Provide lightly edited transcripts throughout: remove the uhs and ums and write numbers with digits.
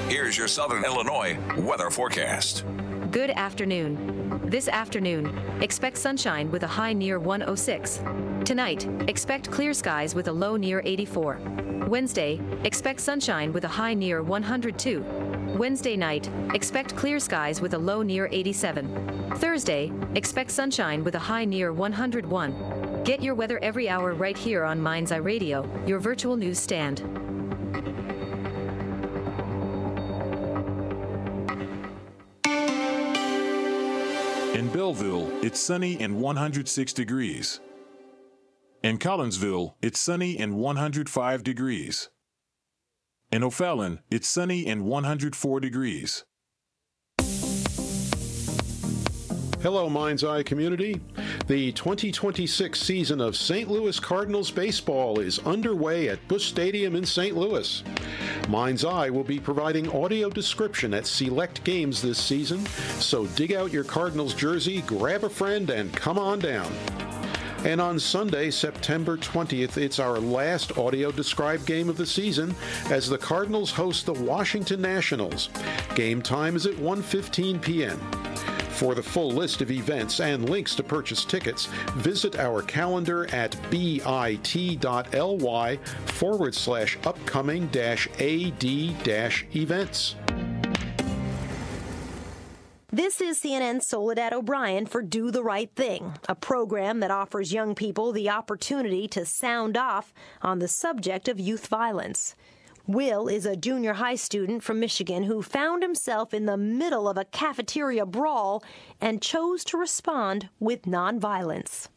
Here's your Southern Illinois weather forecast. Good afternoon. This afternoon, expect sunshine with a high near 106. Tonight, expect clear skies with a low near 84. Wednesday, expect sunshine with a high near 102. Wednesday night, expect clear skies with a low near 87. Thursday, expect sunshine with a high near 101. Get your weather every hour right here on Mind's Eye Radio, your virtual news stand. In Belleville, it's sunny and 106 degrees. In Collinsville, it's sunny and 105 degrees. In O'Fallon, it's sunny and 104 degrees. Hello, Mind's Eye community. The 2026 season of St. Louis Cardinals baseball is underway at Busch Stadium in St. Louis. Mind's Eye will be providing audio description at select games this season, so dig out your Cardinals jersey, grab a friend, and come on down. And on Sunday, September 20th, it's our last audio-described game of the season as the Cardinals host the Washington Nationals. Game time is at 1:15 p.m. For the full list of events and links to purchase tickets, visit our calendar at bit.ly/upcoming-ad-events. This is CNN's Soledad O'Brien for Do the Right Thing, a program that offers young people the opportunity to sound off on the subject of youth violence. Will is a junior high student from Michigan who found himself in the middle of a cafeteria brawl and chose to respond with nonviolence.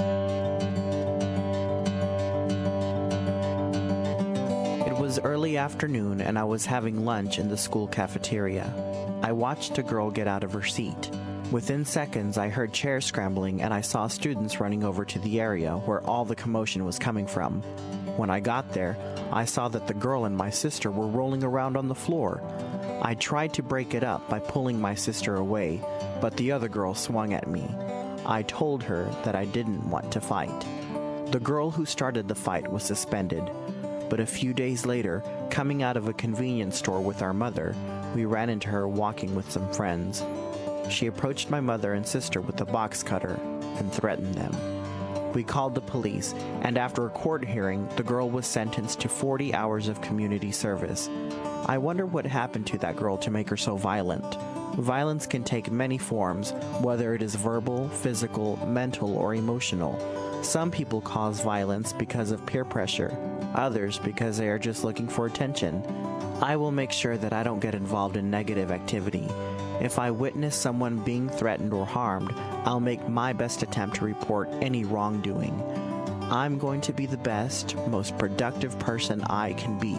It was early afternoon and I was having lunch in the school cafeteria. I watched a girl get out of her seat. Within seconds, I heard chairs scrambling and I saw students running over to the area where all the commotion was coming from. When I got there, I saw that the girl and my sister were rolling around on the floor. I tried to break it up by pulling my sister away, but the other girl swung at me. I told her that I didn't want to fight. The girl who started the fight was suspended, but a few days later, coming out of a convenience store with our mother, we ran into her walking with some friends. She approached my mother and sister with a box cutter and threatened them. We called the police, and after a court hearing, the girl was sentenced to 40 hours of community service. I wonder what happened to that girl to make her so violent. Violence can take many forms, whether it is verbal, physical, mental, or emotional. Some people cause violence because of peer pressure, others because they are just looking for attention. I will make sure that I don't get involved in negative activity. If I witness someone being threatened or harmed, I'll make my best attempt to report any wrongdoing. I'm going to be the best, most productive person I can be.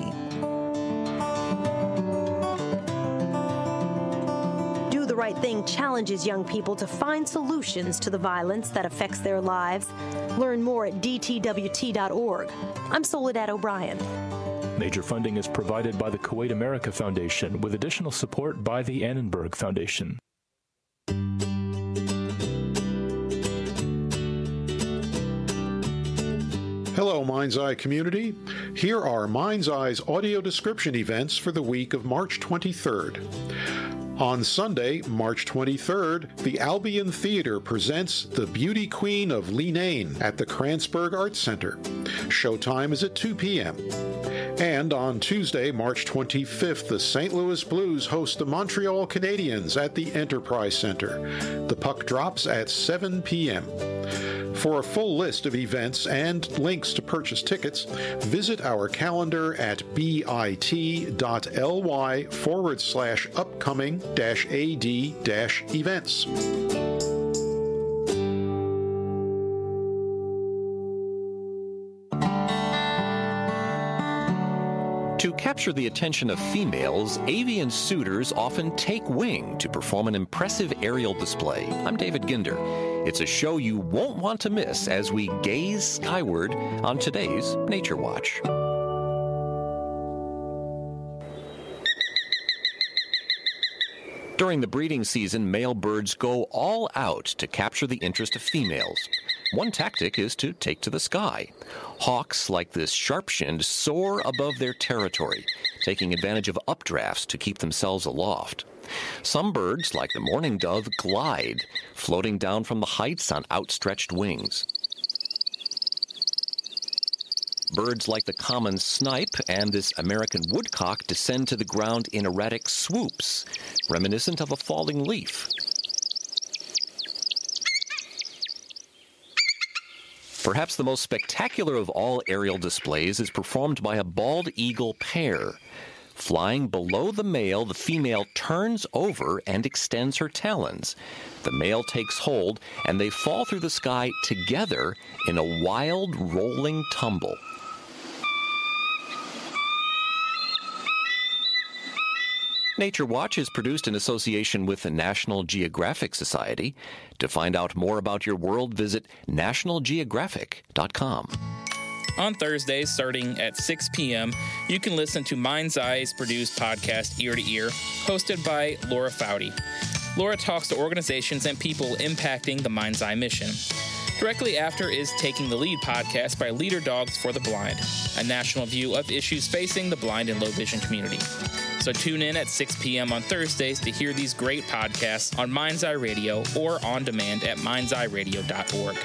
Do the Right Thing challenges young people to find solutions to the violence that affects their lives. Learn more at dtwt.org. I'm Soledad O'Brien. Major funding is provided by the Kuwait America Foundation with additional support by the Annenberg Foundation. Hello, Mind's Eye community. Here are Mind's Eye's audio description events for the week of March 23rd. On Sunday, March 23rd, the Albion Theater presents The Beauty Queen of Leenane at the Kranzberg Arts Center. Showtime is at 2 p.m. And on Tuesday, March 25th, the St. Louis Blues host the Montreal Canadiens at the Enterprise Center. The puck drops at 7 p.m. For a full list of events and links to purchase tickets, visit our calendar at bit.ly/upcoming-ad-events. To capture the attention of females, avian suitors often take wing to perform an impressive aerial display. I'm David Ginder. It's a show you won't want to miss as we gaze skyward on today's Nature Watch. During the breeding season, male birds go all out to capture the interest of females. One tactic is to take to the sky. Hawks like this sharp-shinned soar above their territory, taking advantage of updrafts to keep themselves aloft. Some birds, like the mourning dove, glide, floating down from the heights on outstretched wings. Birds like the common snipe and this American woodcock descend to the ground in erratic swoops, reminiscent of a falling leaf. Perhaps the most spectacular of all aerial displays is performed by a bald eagle pair. Flying below the male, the female turns over and extends her talons. The male takes hold, and they fall through the sky together in a wild, rolling tumble. Nature Watch is produced in association with the National Geographic Society. To find out more about your world, visit nationalgeographic.com. On Thursdays, starting at 6 p.m., you can listen to Mind's Eye's produced podcast, Ear to Ear, hosted by Laura Foudy. Laura talks to organizations and people impacting the Mind's Eye mission. Directly after is Taking the Lead podcast by Leader Dogs for the Blind, a national view of issues facing the blind and low vision community. So tune in at 6 p.m. on Thursdays to hear these great podcasts on Mind's Eye Radio or on demand at mindseyeradio.org.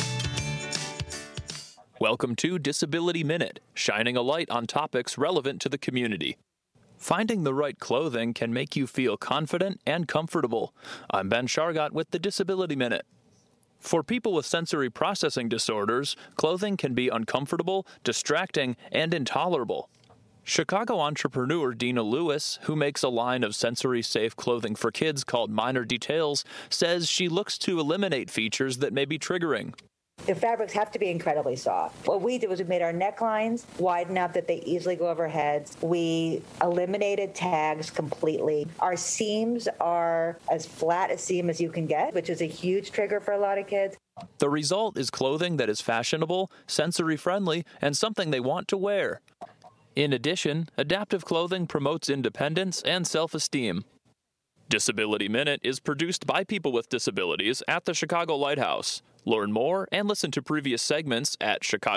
Welcome to Disability Minute, shining a light on topics relevant to the community. Finding the right clothing can make you feel confident and comfortable. I'm Ben Shargott with the Disability Minute. For people with sensory processing disorders, clothing can be uncomfortable, distracting, and intolerable. Chicago entrepreneur Dina Lewis, who makes a line of sensory-safe clothing for kids called Minor Details, says she looks to eliminate features that may be triggering. The fabrics have to be incredibly soft. What we did was we made our necklines wide enough that they easily go over heads. We eliminated tags completely. Our seams are as flat a seam as you can get, which is a huge trigger for a lot of kids. The result is clothing that is fashionable, sensory-friendly, and something they want to wear. In addition, adaptive clothing promotes independence and self-esteem. Disability Minute is produced by people with disabilities at the Chicago Lighthouse. Learn more and listen to previous segments at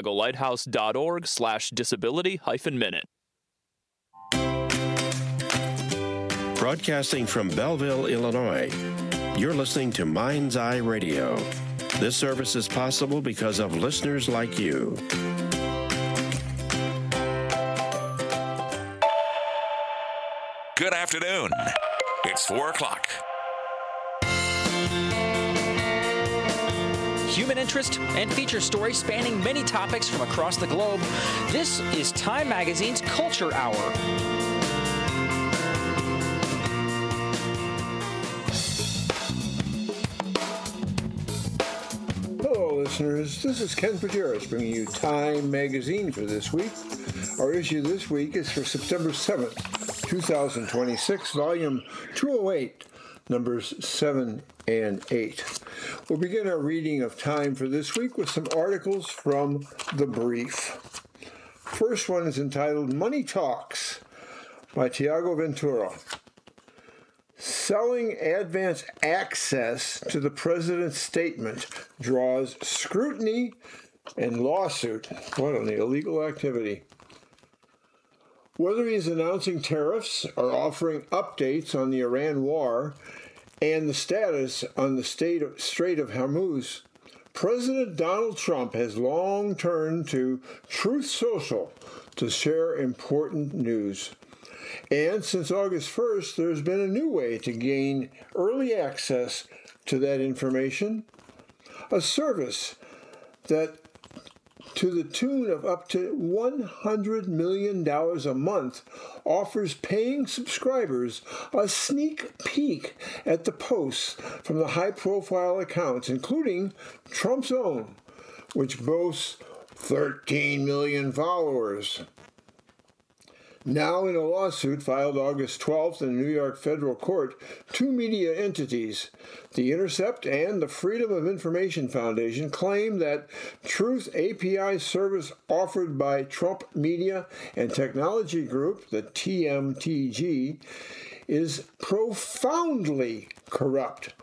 chicagolighthouse.org/disability-minute. Broadcasting from Belleville, Illinois, you're listening to Mind's Eye Radio. This service is possible because of listeners like you. Good afternoon. It's 4 o'clock. Human interest and feature stories spanning many topics from across the globe. This is Time Magazine's Culture Hour. Hello, listeners. This is Ken Pajeris bringing you Time Magazine for this week. Our issue this week is for September 7th, 2026, volume 208, numbers 7 and 8. We'll begin our reading of Time for this week with some articles from The Brief. First one is entitled Money Talks by Tiago Ventura. Selling advance access to the president's statement draws scrutiny and lawsuit. What an illegal activity. Whether he's announcing tariffs or offering updates on the Iran war and the status on the Strait of Hormuz, President Donald Trump has long turned to Truth Social to share important news. And since August 1st, there's been a new way to gain early access to that information, a service that to the tune of up to $100 million a month, offers paying subscribers a sneak peek at the posts from the high-profile accounts, including Trump's own, which boasts 13 million followers. Now in a lawsuit filed August 12th in New York federal court, two media entities, The Intercept and the Freedom of Information Foundation, claim that Truth API service offered by Trump Media and Technology Group, the TMTG, is profoundly corrupt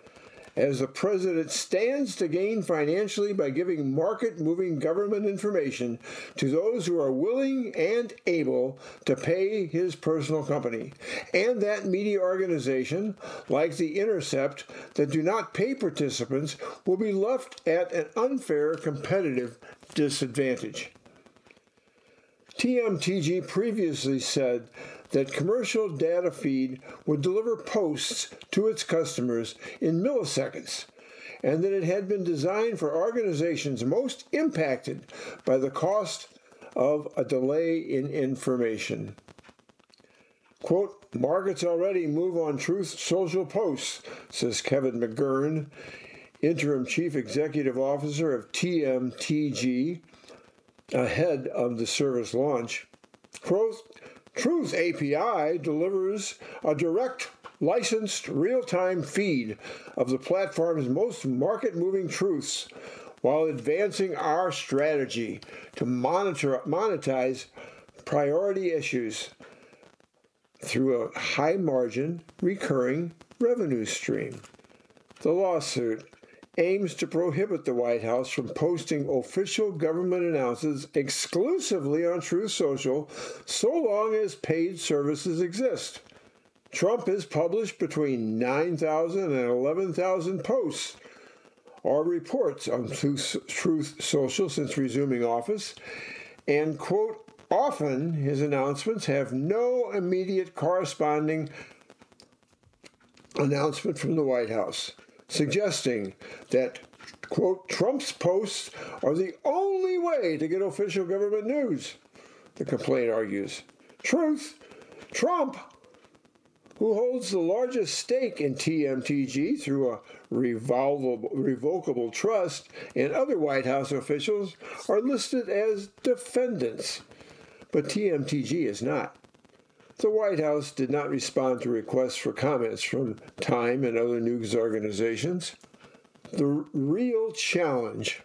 as the president stands to gain financially by giving market-moving government information to those who are willing and able to pay his personal company, and that media organization, like The Intercept, that do not pay participants will be left at an unfair competitive disadvantage. TMTG previously said that commercial data feed would deliver posts to its customers in milliseconds, and that it had been designed for organizations most impacted by the cost of a delay in information. Quote, markets already move on Truth Social posts, says Kevin McGurn, interim chief executive officer of TMTG, ahead of the service launch. Truth API delivers a direct, licensed, real-time feed of the platform's most market-moving truths while advancing our strategy to monetize priority issues through a high-margin, recurring revenue stream. The lawsuit aims to prohibit the White House from posting official government announcements exclusively on Truth Social so long as paid services exist. Trump has published between 9,000 and 11,000 posts or reports on Truth Social since resuming office, and, quote, often his announcements have no immediate corresponding announcement from the White House, suggesting that, quote, Trump's posts are the only way to get official government news, the complaint argues. Trump, who holds the largest stake in TMTG through a revocable trust, and other White House officials are listed as defendants, but TMTG is not. The White House did not respond to requests for comments from Time and other news organizations. The real challenge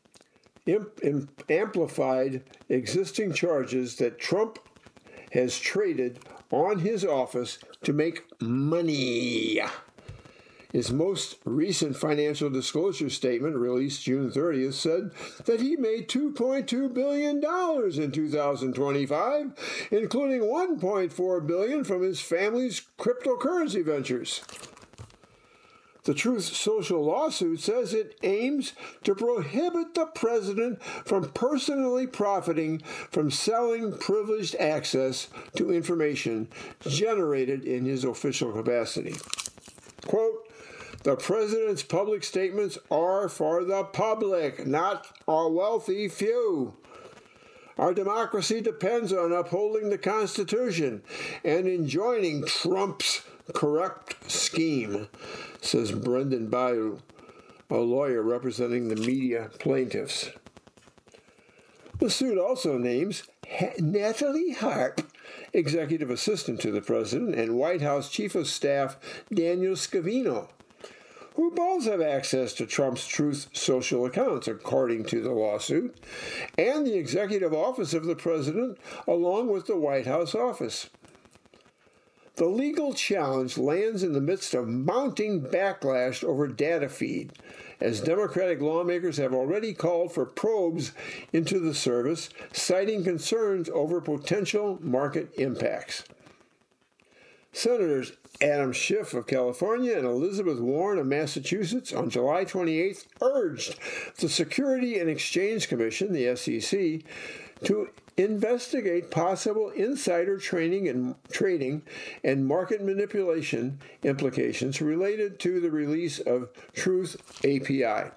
amplified existing charges that Trump has traded on his office to make money. His most recent financial disclosure statement, released June 30th, said that he made $2.2 billion in 2025, including $1.4 billion from his family's cryptocurrency ventures. The Truth Social lawsuit says it aims to prohibit the president from personally profiting from selling privileged access to information generated in his official capacity. Quote, the president's public statements are for the public, not a wealthy few. Our democracy depends on upholding the Constitution and enjoining Trump's corrupt scheme, says Brendan Bayou, a lawyer representing the media plaintiffs. The suit also names Natalie Harp, executive assistant to the president, and White House Chief of Staff Daniel Scavino, who both have access to Trump's Truth Social accounts, according to the lawsuit, and the executive office of the president, along with the White House office. The legal challenge lands in the midst of mounting backlash over data feed, as Democratic lawmakers have already called for probes into the service, citing concerns over potential market impacts. Senators Adam Schiff of California and Elizabeth Warren of Massachusetts on July 28th urged the Security and Exchange Commission, the SEC, to investigate possible insider trading and market manipulation implications related to the release of Truth API.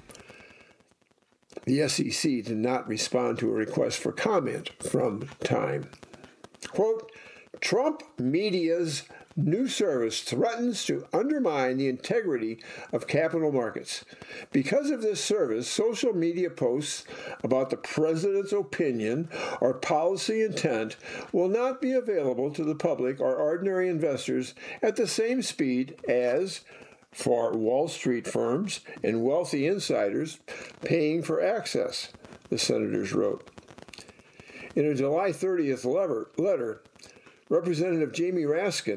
The SEC did not respond to a request for comment from Time. Quote, Trump media's new service threatens to undermine the integrity of capital markets. Because of this service, social media posts about the president's opinion or policy intent will not be available to the public or ordinary investors at the same speed as for Wall Street firms and wealthy insiders paying for access, the senators wrote. In a July 30th letter, Representative Jamie Raskin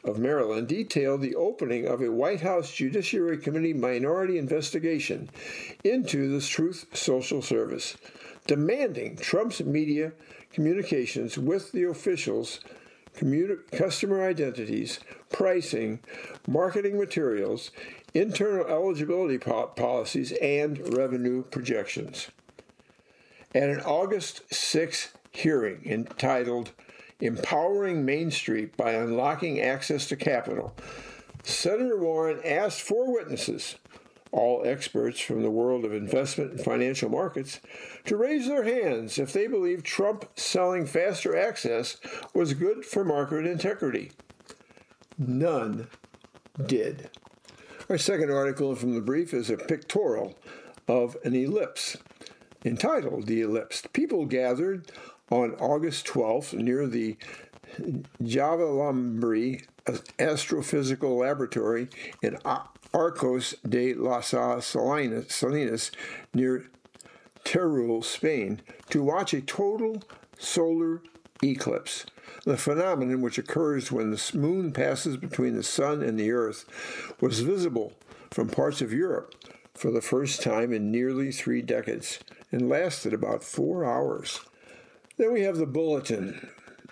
of Maryland detailed the opening of a White House Judiciary Committee minority investigation into the Truth Social Service, demanding Trump's media communications with the officials, customer identities, pricing, marketing materials, internal eligibility policies, and revenue projections. At an August 6 hearing entitled Empowering Main Street by Unlocking Access to Capital, Senator Warren asked 4 witnesses, all experts from the world of investment and financial markets, to raise their hands if they believe Trump selling faster access was good for market integrity. None did. Our second article from the brief is a pictorial of an ellipse, entitled The Ellipse. People gathered on August 12th near the Javalambri Astrophysical Laboratory in Arcos de las Salinas near Teruel, Spain, to watch a total solar eclipse, the phenomenon which occurs when the moon passes between the sun and the earth, was visible from parts of Europe for the first time in nearly 3 decades and lasted about 4 hours. Then we have the bulletin.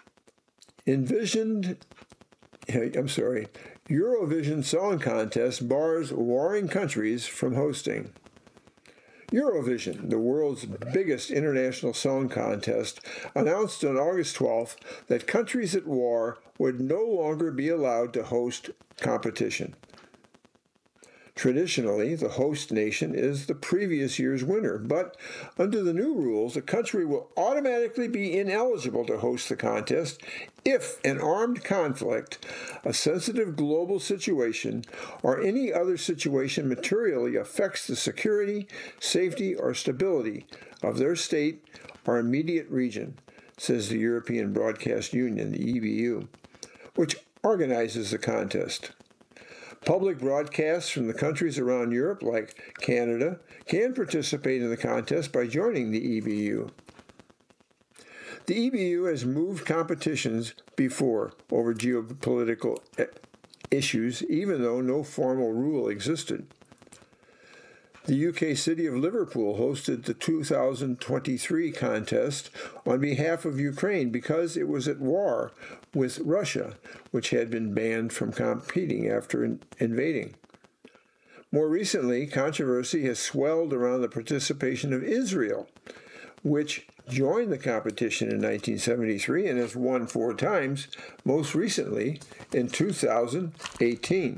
Eurovision Song Contest bars warring countries from hosting. Eurovision, the world's biggest international song contest, announced on August 12th that countries at war would no longer be allowed to host competition. Traditionally, the host nation is the previous year's winner, but under the new rules, a country will automatically be ineligible to host the contest if an armed conflict, a sensitive global situation, or any other situation materially affects the security, safety, or stability of their state or immediate region, says the European Broadcast Union, the EBU, which organizes the contest. Public broadcasts from the countries around Europe, like Canada, can participate in the contest by joining the EBU. The EBU has moved competitions before over geopolitical issues, even though no formal rule existed. The UK city of Liverpool hosted the 2023 contest on behalf of Ukraine because it was at war with Russia, which had been banned from competing after invading. More recently, controversy has swelled around the participation of Israel, which joined the competition in 1973 and has won 4 times, most recently in 2018.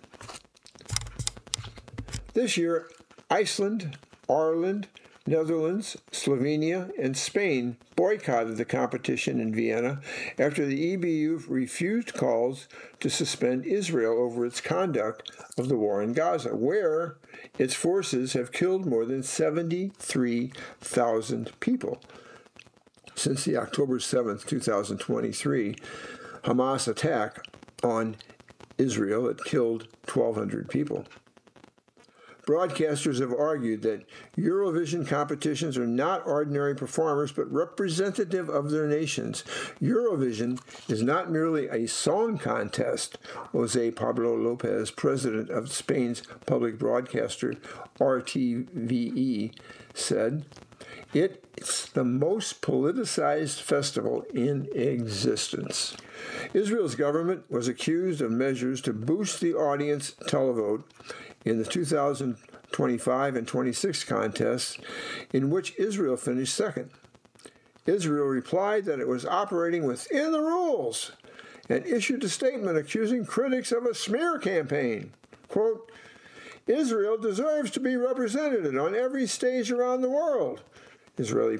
This year, Iceland, Ireland, Netherlands, Slovenia, and Spain boycotted the competition in Vienna after the EBU refused calls to suspend Israel over its conduct of the war in Gaza, where its forces have killed more than 73,000 people since the October 7, 2023, Hamas attack on Israel that killed 1,200 people. Broadcasters have argued that Eurovision competitions are not ordinary performers, but representative of their nations. Eurovision is not merely a song contest, José Pablo López, president of Spain's public broadcaster RTVE, said. It's the most politicized festival in existence. Israel's government was accused of measures to boost the audience televote in the 2025 and 26 contests, in which Israel finished second. Israel replied that it was operating within the rules and issued a statement accusing critics of a smear campaign. Quote, Israel deserves to be represented on every stage around the world, Israeli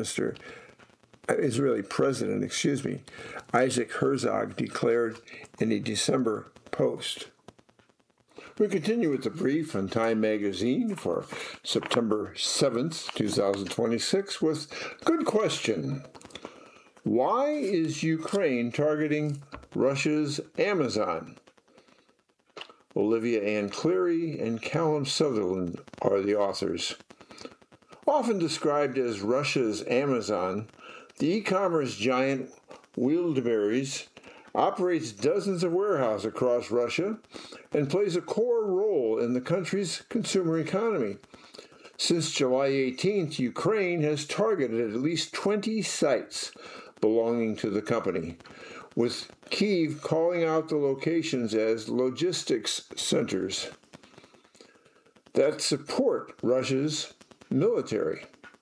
President, Isaac Herzog declared in a December post. We continue with the brief on Time Magazine for September 7th, 2026 with Good Question. Why is Ukraine targeting Russia's Amazon? Olivia Ann Cleary and Callum Sutherland are the authors. Often described as Russia's Amazon, the e-commerce giant Wildberries operates dozens of warehouses across Russia, and plays a core role in the country's consumer economy. Since July 18th, Ukraine has targeted at least 20 sites belonging to the company, with Kyiv calling out the locations as logistics centers that support Russia's military.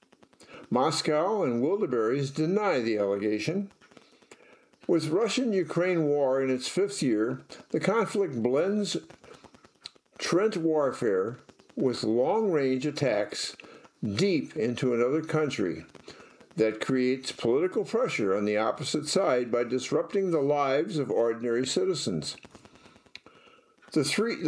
Moscow and Wildeberries deny the allegation. With Russian-Ukraine war in its fifth year, the conflict blends trench warfare with long-range attacks deep into another country that creates political pressure on the opposite side by disrupting the lives of ordinary citizens. The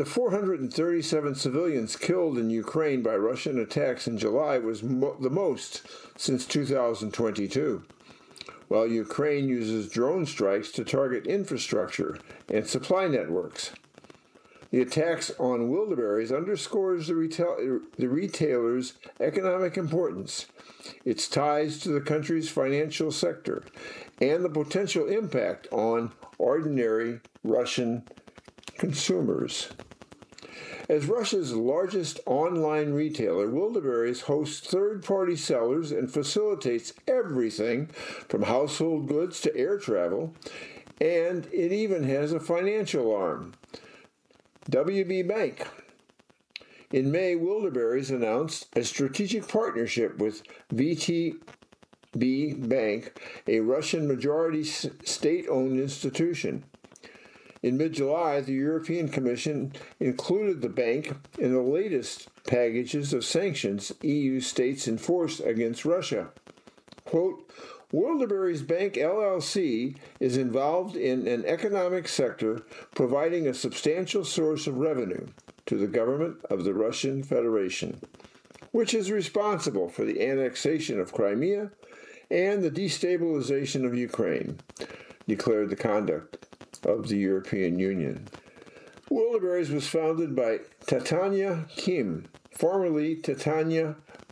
437 civilians killed in Ukraine by Russian attacks in July was the most since 2022, while Ukraine uses drone strikes to target infrastructure and supply networks. The attacks on Wildeberries underscores the retailer's economic importance, its ties to the country's financial sector, and the potential impact on ordinary Russian consumers. As Russia's largest online retailer, Wildeberries hosts third-party sellers and facilitates everything from household goods to air travel, and it even has a financial arm, WB Bank. In May, Wildeberries announced a strategic partnership with VTB Bank, a Russian majority state-owned institution. In mid-July, the European Commission included the bank in the latest packages of sanctions EU states enforced against Russia. Quote, Wildeberries Bank LLC is involved in an economic sector providing a substantial source of revenue to the government of the Russian Federation, which is responsible for the annexation of Crimea and the destabilization of Ukraine, declared the conduct of the European Union. Wildeberries was founded by Titania Kim, formerly Titania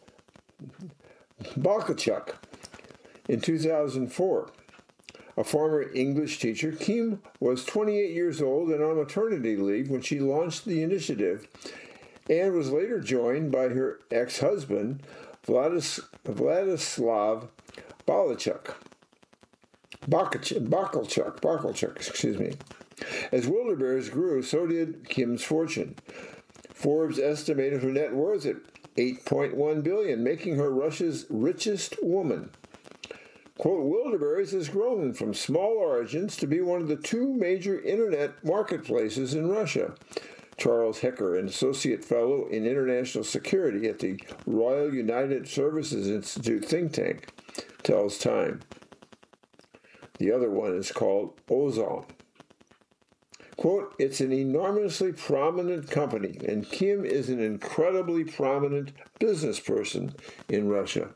Balkachuk, in 2004. A former English teacher, Kim was 28 years old and on maternity leave when she launched the initiative and was later joined by her ex-husband, Vladislav Bakalchuk. As Wildeberries grew, so did Kim's fortune. Forbes estimated her net worth at $8.1 billion, making her Russia's richest woman. Quote, Wildeberries has grown from small origins to be one of the two major internet marketplaces in Russia. Charles Hecker, an associate fellow in international security at the Royal United Services Institute think tank, tells Time. The other one is called Ozon. Quote, it's an enormously prominent company, and Kim is an incredibly prominent business person in Russia.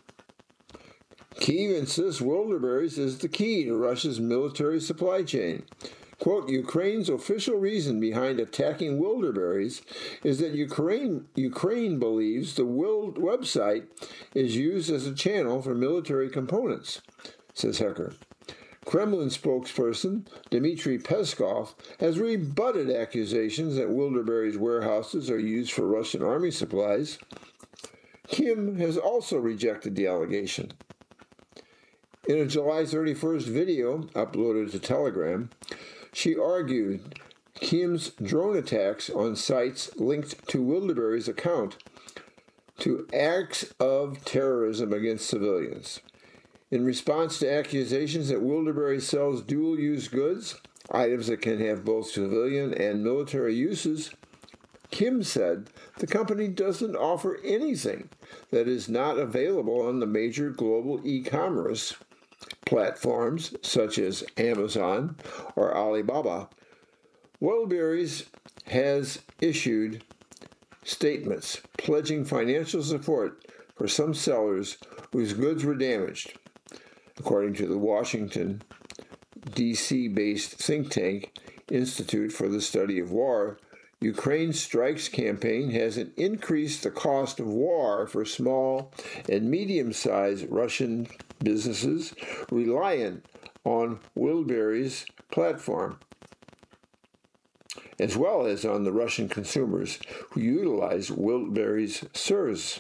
Kyiv insists Wildeberries is the key to Russia's military supply chain. Quote, Ukraine's official reason behind attacking Wildeberries is that Ukraine believes the website is used as a channel for military components, says Hecker. Kremlin spokesperson Dmitry Peskov has rebutted accusations that Wildeberries' warehouses are used for Russian army supplies. Kim has also rejected the allegation. In a July 31st video uploaded to Telegram, she argued Kim's drone attacks on sites linked to Wildeberries' account to acts of terrorism against civilians. In response to accusations that Wildeberries sells dual-use goods, items that can have both civilian and military uses, Kim said the company doesn't offer anything that is not available on the major global e-commerce platforms such as Amazon or Alibaba. Wildeberries has issued statements pledging financial support for some sellers whose goods were damaged. According to the Washington, D.C.-based think tank Institute for the Study of War, Ukraine Strikes campaign has increased the cost of war for small and medium-sized Russian businesses reliant on Wildeberries' platform, as well as on the Russian consumers who utilize Wildberries' service,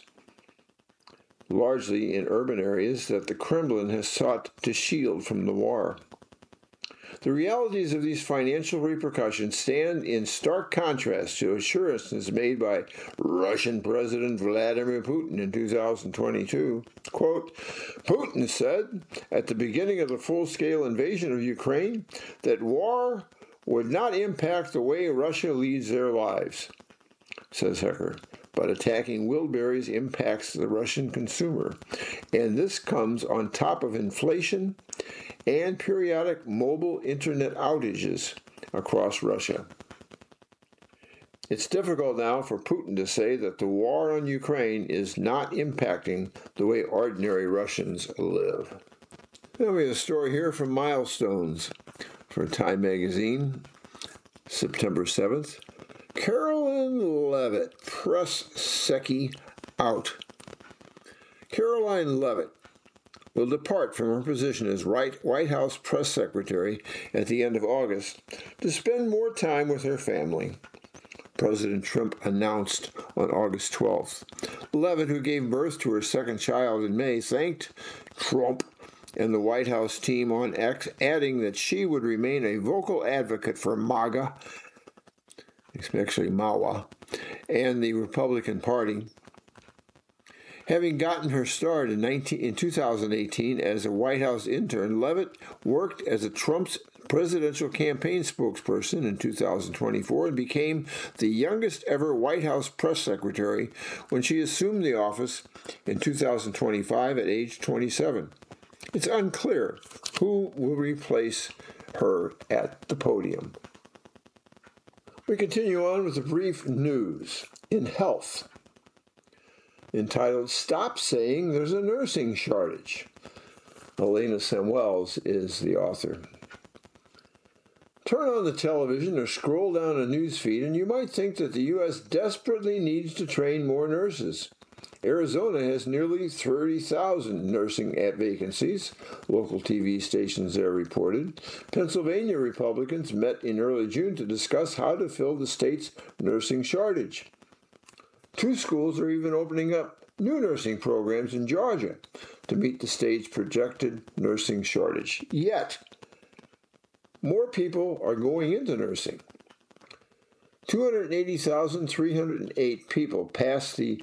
largely in urban areas that the Kremlin has sought to shield from the war. The realities of these financial repercussions stand in stark contrast to assurances made by Russian President Vladimir Putin in 2022. Quote, Putin said at the beginning of the full-scale invasion of Ukraine that war would not impact the way Russia leads their lives, says Hecker. But attacking Wildberries impacts the Russian consumer, and this comes on top of inflation and periodic mobile internet outages across Russia. It's difficult now for Putin to say that the war on Ukraine is not impacting the way ordinary Russians live. Then we have a story here from Milestones for Time Magazine, September 7th. Caroline Leavitt, press secchi out. Caroline Leavitt will depart from her position as White House press secretary at the end of August to spend more time with her family, President Trump announced on August 12th. Leavitt, who gave birth to her second child in May, thanked Trump and the White House team on X, adding that she would remain a vocal advocate for MAGA, especially MAWA, and the Republican Party. Having gotten her start in 2018 as a White House intern, Leavitt worked as a Trump's presidential campaign spokesperson in 2024 and became the youngest ever White House press secretary when she assumed the office in 2025 at age 27. It's unclear who will replace her at the podium. We continue on with a brief news in health, entitled Stop Saying There's a Nursing Shortage. Elena Samuels is the author. Turn on the television or scroll down a news feed and you might think that the U.S. desperately needs to train more nurses. Arizona has nearly 30,000 nursing vacancies, local TV stations there reported. Pennsylvania Republicans met in early June to discuss how to fill the state's nursing shortage. 2 schools are even opening up new nursing programs in Georgia to meet the state's projected nursing shortage. Yet, more people are going into nursing. 280,308 people passed the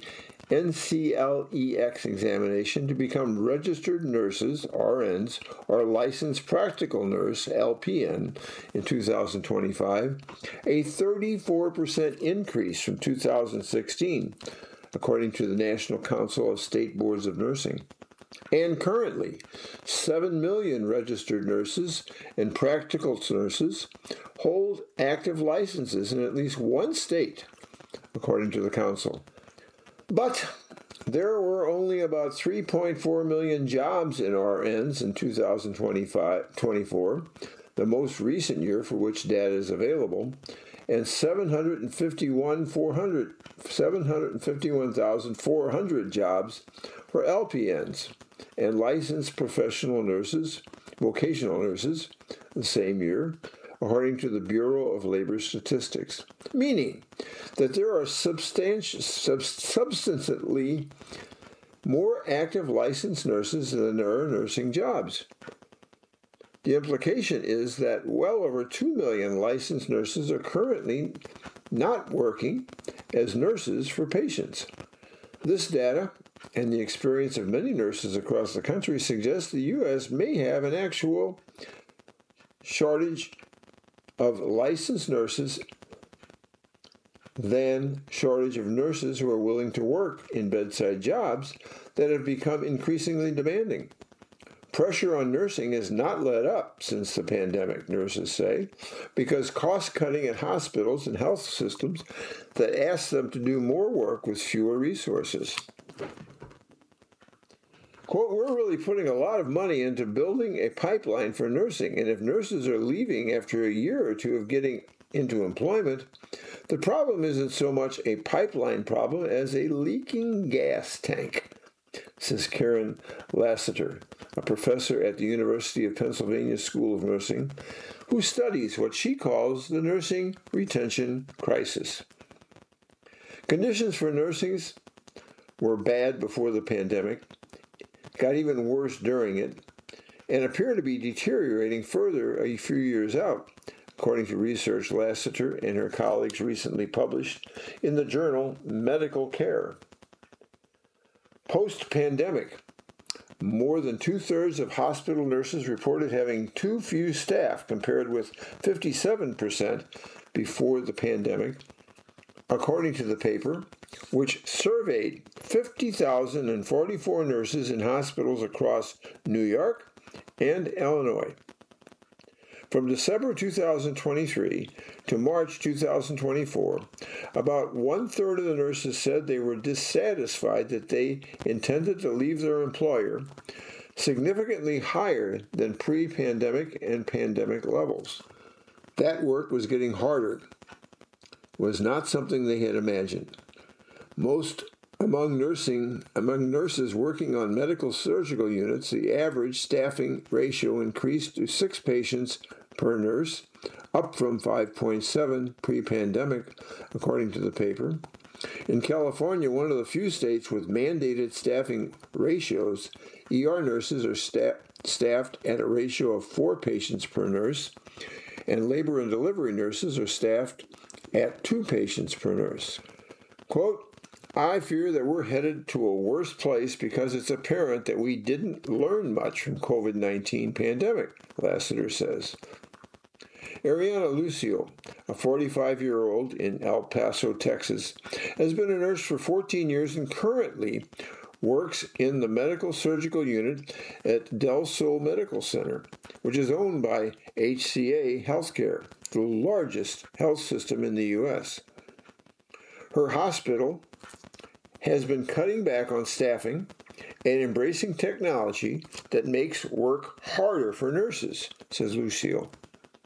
NCLEX examination to become registered nurses, RNs, or licensed practical nurse, LPN, in 2025, a 34% increase from 2016, according to the National Council of State Boards of Nursing. And currently, 7 million registered nurses and practical nurses hold active licenses in at least one state, according to the Council. But there were only about 3.4 million jobs in RNs in 2024, the most recent year for which data is available, and 751,400 jobs for LPNs and licensed professional nurses, vocational nurses, the same year, according to the Bureau of Labor Statistics, meaning that there are substantially more active licensed nurses than there are nursing jobs. The implication is that well over 2 million licensed nurses are currently not working as nurses for patients. This data and the experience of many nurses across the country suggests the U.S. may have an actual shortage of licensed nurses than shortage of nurses who are willing to work in bedside jobs that have become increasingly demanding. Pressure on nursing has not let up since the pandemic, nurses say, because cost-cutting at hospitals and health systems that ask them to do more work with fewer resources. Quote, we're really putting a lot of money into building a pipeline for nursing, and if nurses are leaving after a year or two of getting into employment, the problem isn't so much a pipeline problem as a leaking gas tank, says Karen Lassiter, a professor at the University of Pennsylvania School of Nursing, who studies what she calls the nursing retention crisis. Conditions for nurses were bad before the pandemic, got even worse during it, and appear to be deteriorating further a few years out, according to research Lassiter and her colleagues recently published in the journal Medical Care. Post-pandemic, more than two-thirds of hospital nurses reported having too few staff, compared with 57% before the pandemic, according to the paper, which surveyed 50,044 nurses in hospitals across New York and Illinois. From December 2023 to March 2024, about one-third of the nurses said they were dissatisfied that they intended to leave their employer, significantly higher than pre-pandemic and pandemic levels. That work was getting harder, was not something they had imagined. Among nurses working on medical surgical units, the average staffing ratio increased to 6 patients per nurse, up from 5.7 pre-pandemic, according to the paper. In California, one of the few states with mandated staffing ratios, ER nurses are staffed at a ratio of 4 patients per nurse, and labor and delivery nurses are staffed at 2 patients per nurse. Quote, I fear that we're headed to a worse place because it's apparent that we didn't learn much from COVID-19 pandemic, Lassiter says. Ariana Lucio, a 45-year-old in El Paso, Texas, has been a nurse for 14 years and currently works in the medical surgical unit at Del Sol Medical Center, which is owned by HCA Healthcare, the largest health system in the U.S. Her hospital has been cutting back on staffing and embracing technology that makes work harder for nurses, says Lucio.